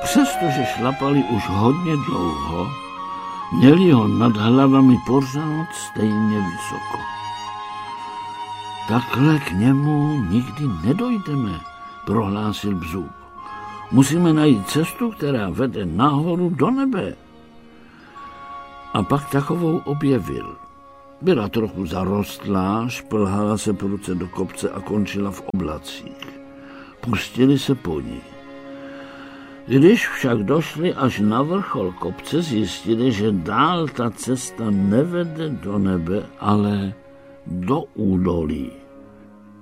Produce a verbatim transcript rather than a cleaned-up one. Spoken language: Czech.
Přestože šlapali už hodně dlouho, měli ho nad hlavami pořád stejně vysoko. Takhle k němu nikdy nedojdeme, prohlásil Bzůk. Musíme najít cestu, která vede nahoru do nebe. A pak takovou objevil. Byla trochu zarostlá, šplhala se prudce do kopce a končila v oblacích. Pustili se po ní. Když však došli až na vrchol kopce, zjistili, že dál ta cesta nevede do nebe, ale do údolí.